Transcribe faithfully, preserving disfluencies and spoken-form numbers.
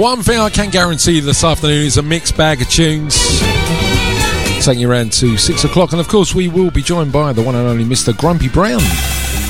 One thing I can guarantee this afternoon is a mixed bag of tunes. Taking you around to six o'clock, and of course we will be joined by the one and only Mister Grumpy Brown.